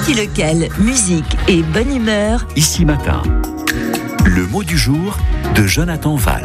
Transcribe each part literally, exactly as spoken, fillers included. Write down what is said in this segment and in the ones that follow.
Qui lequel, musique et bonne humeur. Ici Matin, le mot du jour de Jonathan Val.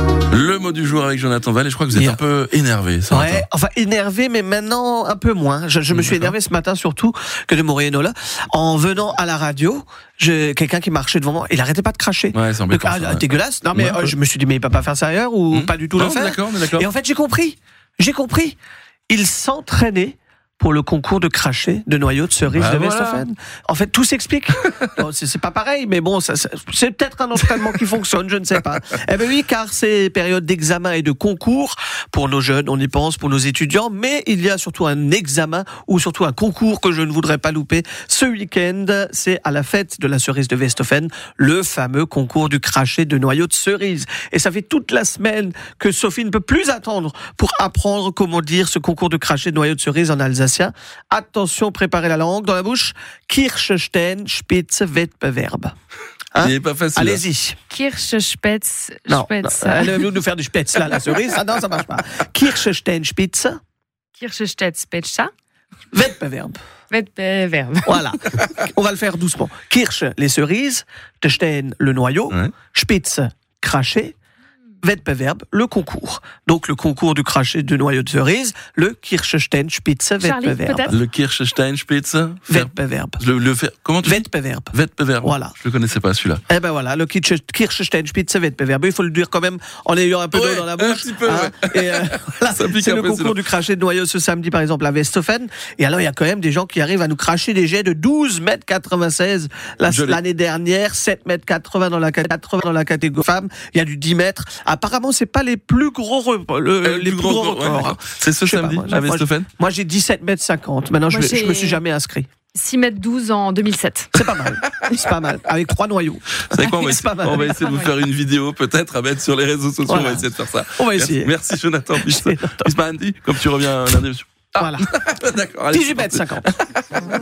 Le mot du jour avec Jonathan Val, et je crois que vous êtes Yeah. un peu énervé ce Ouais, matin. enfin énervé, mais maintenant un peu moins. Je, je me suis D'accord. énervé ce matin surtout que de Morienola. En venant à la radio, j'ai quelqu'un qui marchait devant moi, il arrêtait pas de cracher. Ouais, c'est Donc, embêtant. ah, ça, ouais. dégueulasse. Non mais Ouais, euh, ouais. je me suis dit mais il peut pas faire ça ailleurs ou Mmh. pas du tout Non, le faire. D'accord, on est d'accord. Et en fait j'ai compris, j'ai compris. Il s'entraînait pour le concours de cracher de noyaux de cerise Bah de voilà. Westhoffen. En fait, tout s'explique. Non, c'est, c'est pas pareil, mais bon, ça, ça- c'est peut-être un entraînement qui fonctionne, je ne sais pas. Eh ben oui, car c'est période d'examen et de concours pour nos jeunes, on y pense, pour nos étudiants, mais il y a surtout un examen ou surtout un concours que je ne voudrais pas louper ce week-end. C'est à la fête de la cerise de Westhoffen, le fameux concours du crachet de noyaux de cerise. Et ça fait toute la semaine que Sophie ne peut plus attendre pour apprendre comment dire ce concours de crachet de noyaux de cerise en alsacien. Attention, préparez la langue dans la bouche. Kirschstein, Spitze, Wettbewerb. Hein? Il est pas facile. Allez-y. Kirsch, Spetz, Non, Spetz. non, allez nous faire du Spetz, là, la cerise. Ah non, ça marche pas. Kirschstein, Spitze, Kirschstedt, Spetza. Wettbewerb. Wettbewerb. Voilà. On va le faire doucement. Kirsch, les cerises. De Stein, le noyau. Ouais. Spitze, cracher. Wettbewerb, le concours. Donc le concours du crachet de noyau de cerise, le Kirschstein, Spitze, Charlie, Wettbewerb. peut-être Le Kirschstein Spitze. Faire- Wettbewerb. Le, le faire. Comment tu dis Wettbewerb. Wettbewerb. Voilà. Je le connaissais pas celui-là. Eh ben voilà, le Kirsch- Kirschstein, Spitze, Wettbewerb. Il faut le dire quand même en ayant un peu d'eau Ouais, dans la un bouche. petit peu, ouais. Et euh, voilà, Ça pique c'est un le peu, concours sinon. du crachet de noyau ce samedi, par exemple, à Westhoffen. Et alors, il y a quand même des gens qui arrivent à nous cracher des jets de douze mètres quatre-vingt-seize la- Joli. l'année dernière, sept mètres quatre-vingts dans la, cat- quatre-vingts dans la catégorie femmes. Il y a du dix mètres. Apparemment, c'est pas les plus gros, re- le- Euh, les du plus gros gros corps, ouais, records. d'accord. C'est ce Je sais pas, samedi moi, à moi, Westhoffen. Moi, j'ai dix-sept mètres cinquante. Maintenant, je, Moi, vais- je me j'ai- suis jamais inscrit. six mètres douze en deux mille sept. C'est pas mal. C'est pas mal. Avec trois noyaux. Vous savez quoi, on va C'est essayer, pas mal. on va essayer de vous faire une vidéo peut-être à mettre sur les réseaux sociaux. Voilà. On va essayer de faire ça. On va Merci, essayer. merci Jonathan. Bis Merci. bis Mandy, comme tu reviens lundi. Voilà. D'accord. allez, dix-huit c'est mètres parti. cinquante.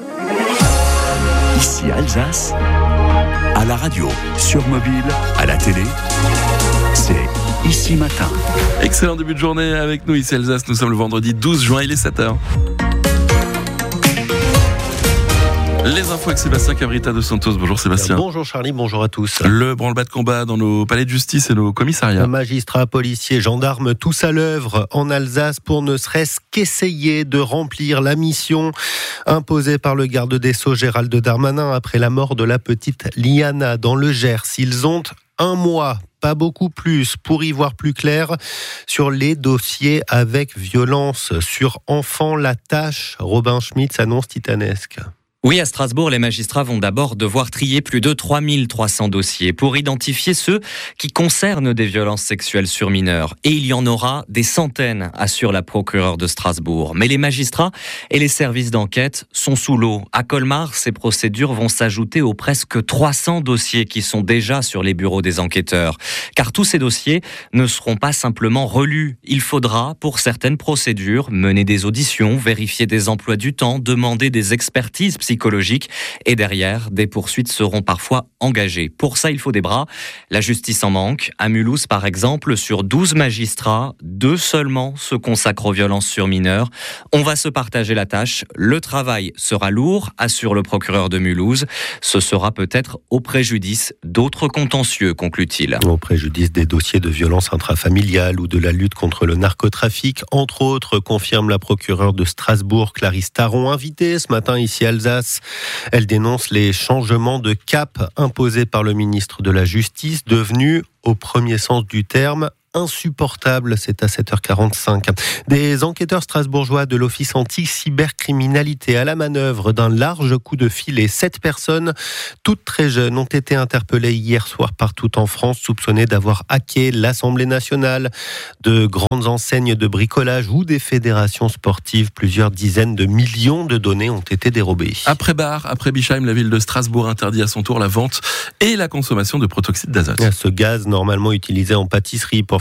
Ici Alsace, à la radio, sur mobile, à la télé, c'est Ici Matin. Excellent début de journée avec nous ici Alsace. Nous sommes le vendredi douze juin, il est sept heures. Les infos avec Sébastien Cabrita de Santos. Bonjour Sébastien. Bonjour Charlie, bonjour à tous. Le branle-bas de combat dans nos palais de justice et nos commissariats. Magistrats, policiers, gendarmes, tous à l'œuvre en Alsace pour ne serait-ce qu'essayer de remplir la mission imposée par le garde des Sceaux Gérald Darmanin après la mort de la petite Liana dans le Gers. Ils ont un mois, pas beaucoup plus, pour y voir plus clair sur les dossiers avec violence sur enfants. La tâche, Robin Schmitt, s'annonce titanesque. Oui, à Strasbourg, les magistrats vont d'abord devoir trier plus de trois mille trois cents dossiers pour identifier ceux qui concernent des violences sexuelles sur mineurs. Et il y en aura des centaines, assure la procureure de Strasbourg. Mais les magistrats et les services d'enquête sont sous l'eau. À Colmar, ces procédures vont s'ajouter aux presque trois cents dossiers qui sont déjà sur les bureaux des enquêteurs. Car tous ces dossiers ne seront pas simplement relus. Il faudra, pour certaines procédures, mener des auditions, vérifier des emplois du temps, demander des expertises psychologiques et derrière, des poursuites seront parfois engagées. Pour ça, il faut des bras. La justice en manque. À Mulhouse, par exemple, sur douze magistrats, deux seulement se consacrent aux violences sur mineurs. On va se partager la tâche. Le travail sera lourd, assure le procureur de Mulhouse. Ce sera peut-être au préjudice d'autres contentieux, conclut-il. Au préjudice des dossiers de violence intrafamiliale ou de la lutte contre le narcotrafic, entre autres, confirme la procureure de Strasbourg, Clarisse Taron, invitée ce matin ici à Alsace. Elle dénonce les changements de cap imposés par le ministre de la Justice, devenus, au premier sens du terme, insupportable. C'est à sept heures quarante-cinq. Des enquêteurs strasbourgeois de l'Office anti-cybercriminalité à la manœuvre d'un large coup de filet. Sept personnes, toutes très jeunes, ont été interpellées hier soir partout en France, soupçonnées d'avoir hacké l'Assemblée nationale, de grandes enseignes de bricolage ou des fédérations sportives. Plusieurs dizaines de millions de données ont été dérobées. Après Bar, après Bischheim, la ville de Strasbourg interdit à son tour la vente et la consommation de protoxyde d'azote. Ce gaz, normalement utilisé en pâtisserie pour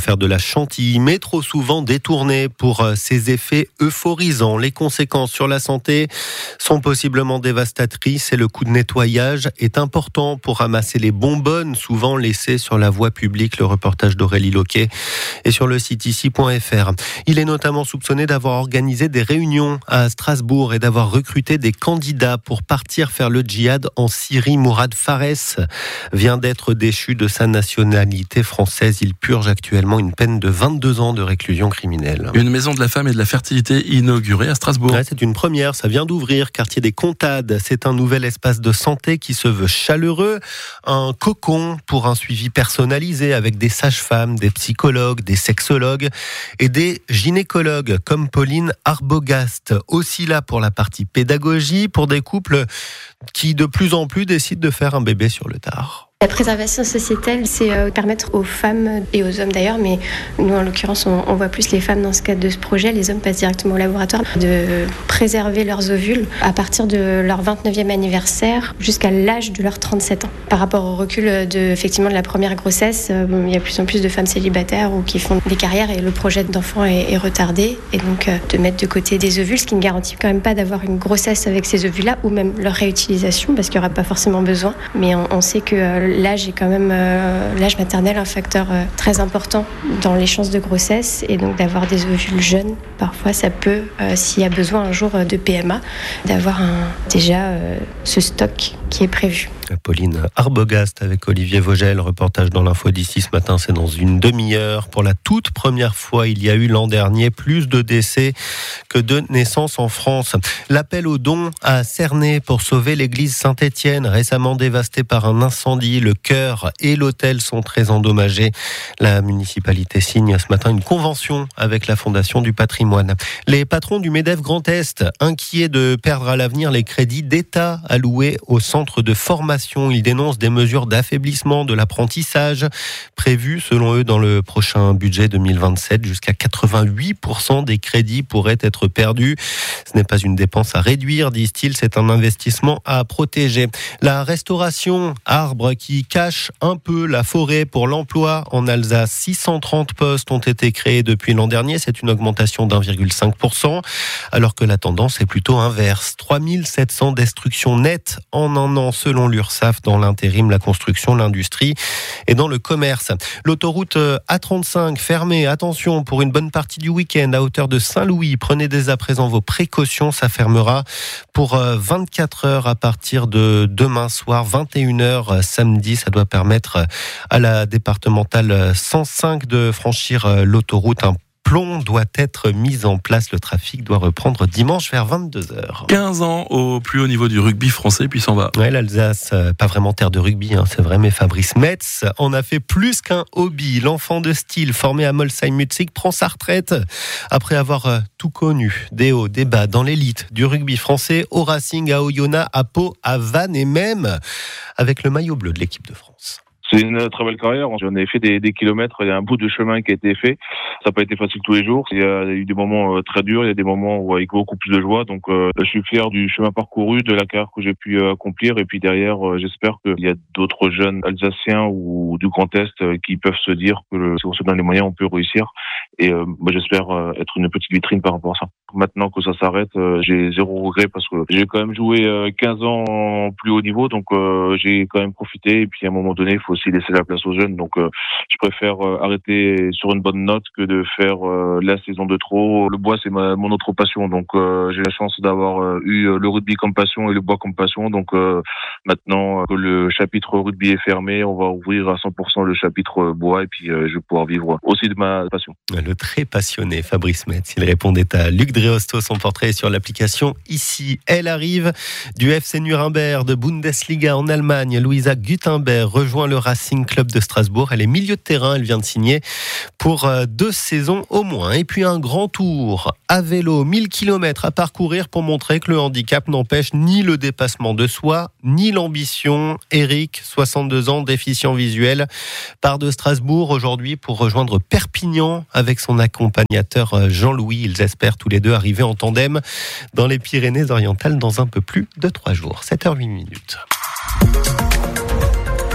faire de la chantilly, mais trop souvent détournée pour ses effets euphorisants. Les conséquences sur la santé sont possiblement dévastatrices et le coût de nettoyage est important pour ramasser les bonbonnes souvent laissées sur la voie publique. Le reportage d'Aurélie Loquet est sur le site ici point f r. Il est notamment soupçonné d'avoir organisé des réunions à Strasbourg et d'avoir recruté des candidats pour partir faire le djihad en Syrie. Mourad Fares vient d'être déchu de sa nationalité française. Il purge actuellement une peine de vingt-deux ans de réclusion criminelle. Une maison de la femme et de la fertilité inaugurée à Strasbourg. Ouais, c'est une première, ça vient d'ouvrir, quartier des Comtades. C'est un nouvel espace de santé qui se veut chaleureux, un cocon pour un suivi personnalisé avec des sages-femmes, des psychologues, des sexologues et des gynécologues comme Pauline Arbogast. Aussi là pour la partie pédagogie, pour des couples qui de plus en plus décident de faire un bébé sur le tard. La préservation sociétale, c'est euh, permettre aux femmes et aux hommes d'ailleurs, mais nous en l'occurrence on, on voit plus les femmes dans ce cadre de ce projet, les hommes passent directement au laboratoire, de préserver leurs ovules à partir de leur vingt-neuvième anniversaire jusqu'à l'âge de leurs trente-sept ans. Par rapport au recul de, effectivement, de la première grossesse, euh, il y a de plus en plus de femmes célibataires ou qui font des carrières et le projet d'enfant est, est retardé. Et donc euh, de mettre de côté des ovules, ce qui ne garantit quand même pas d'avoir une grossesse avec ces ovules-là ou même leur réutilisation parce qu'il n'y aura pas forcément besoin. Mais on, on sait que euh, l'âge est quand même, euh, l'âge maternel, un facteur euh, très important dans les chances de grossesse et donc d'avoir des ovules jeunes, parfois ça peut, euh, s'il y a besoin un jour de P M A, d'avoir un, déjà euh, ce stock qui est prévu. Pauline Arbogast avec Olivier Vogel, reportage dans l'info d'ici ce matin, c'est dans une demi-heure. Pour la toute première fois, il y a eu l'an dernier plus de décès que de naissances en France. L'appel aux dons a cerné pour sauver l'église Saint-Étienne, récemment dévastée par un incendie. Le chœur et l'autel sont très endommagés. La municipalité signe ce matin une convention avec la Fondation du patrimoine. Les patrons du MEDEF Grand Est, inquiets de perdre à l'avenir les crédits d'État alloués au centre de formation. Ils dénoncent des mesures d'affaiblissement de l'apprentissage prévues, selon eux, dans le prochain budget deux mille vingt-sept. Jusqu'à quatre-vingt-huit pour cent des crédits pourraient être perdus. Ce n'est pas une dépense à réduire, disent-ils, c'est un investissement à protéger. La restauration, arbre qui cache un peu la forêt pour l'emploi en Alsace. six cent trente postes ont été créés depuis l'an dernier. C'est une augmentation d'un virgule cinq pour cent, alors que la tendance est plutôt inverse. trois mille sept cents destructions nettes en un an, selon l'URSSAF, dans l'intérim, la construction, l'industrie et dans le commerce. L'autoroute A trente-cinq fermée, attention, pour une bonne partie du week-end à hauteur de Saint-Louis. Prenez dès à présent vos précautions, ça fermera pour vingt-quatre heures à partir de demain soir, vingt et une heures samedi. Ça doit permettre à la départementale cent cinq de franchir l'autoroute. Un plomb doit être mis en place. Le trafic doit reprendre dimanche vers vingt-deux heures. quinze ans au plus haut niveau du rugby français, puis s'en va. Ouais, l'Alsace, pas vraiment terre de rugby, hein, c'est vrai, mais Fabrice Metz en a fait plus qu'un hobby. L'enfant de style formé à Molsheim-Mutzig prend sa retraite après avoir tout connu, des hauts, des bas dans l'élite du rugby français, au Racing, à Oyonnax, à Pau, à Vannes et même avec le maillot bleu de l'équipe de France. C'est une très belle carrière. J'en ai fait des, des kilomètres. Il y a un bout de chemin qui a été fait. Ça n'a pas été facile tous les jours. Il y a eu des moments euh, très durs. Il y a des moments où avec beaucoup plus de joie. Donc, euh, je suis fier du chemin parcouru, de la carrière que j'ai pu euh, accomplir. Et puis derrière, euh, j'espère qu'il y a d'autres jeunes Alsaciens ou du Grand Est euh, qui peuvent se dire que le, si on se donne les moyens, on peut réussir. Et euh, moi, j'espère euh, être une petite vitrine par rapport à ça. Maintenant que ça s'arrête, euh, j'ai zéro regret parce que j'ai quand même joué euh, quinze ans en plus haut niveau. Donc, euh, j'ai quand même profité. Et puis, à un moment donné, il faut aussi laisser la place aux jeunes. Donc, euh, je préfère euh, arrêter sur une bonne note que de faire euh, la saison de trop. Le bois, c'est ma, mon autre passion. Donc, euh, j'ai la chance d'avoir euh, eu le rugby comme passion et le bois comme passion. Donc, euh, maintenant que le chapitre rugby est fermé, on va ouvrir à cent pour cent le chapitre bois et puis euh, je vais pouvoir vivre aussi de ma passion. Le très passionné Fabrice Metz, il répondait à Luc Dreosto, son portrait est sur l'application Ici. Elle arrive du F C Nuremberg de Bundesliga en Allemagne. Luisa Gutenberg rejoint le Racing Club de Strasbourg. Elle est milieu de terrain, elle vient de signer pour deux saisons au moins. Et puis un grand tour à vélo, mille kilomètres à parcourir pour montrer que le handicap n'empêche ni le dépassement de soi, ni l'ambition. Eric, soixante-deux ans, déficient visuel, part de Strasbourg aujourd'hui pour rejoindre Perpignan avec son accompagnateur Jean-Louis. Ils espèrent tous les deux arriver en tandem dans les Pyrénées-Orientales dans un peu plus de trois jours. sept heures huit minutes.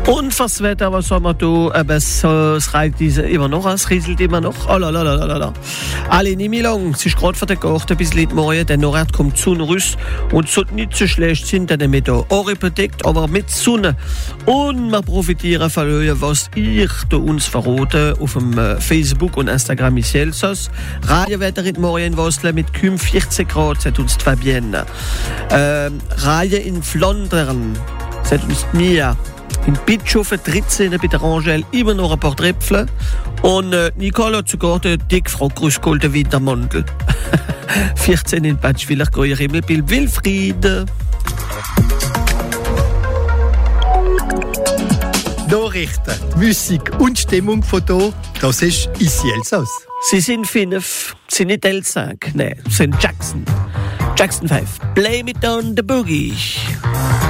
Und fürs Wetter, was haben wir da? Aber so, es reicht diese immer noch, es rieselt immer noch. Oh la la la la la. Alle, nicht mehr lang. Es ist gerade für den Garten bis heute Morgen. Der Nord kommt die Sonne raus. Und es sollte nicht so schlecht sein, denn wir da Ohren bedeckt, aber mit Sonne. Und wir profitieren von euch, was ihr da uns verraten auf dem äh, Facebook und Instagram ist Elsass. Radiowetter heute Morgen in Wasle mit kaum vierzehn Grad, sagt uns die Fabienne. Ähm, Reihe in Flandern, sagt uns die Mia. In Bitschofen dreizehn bei der Rangel immer noch ein paar Tröpfchen. Und äh, Nicole hat sogar den dickfrock rausgeholt, den Wintermantel. vierzehn in Batschwiller, Greuer Himmelbild, Wilfried. Nachrichten, Musik und Stimmung von hier, das ist «Ici Elsass». Sie sind fünf, sie sind nicht L cinq, nein, sie sind Jackson. Jackson fünf. Blame it on the boogie.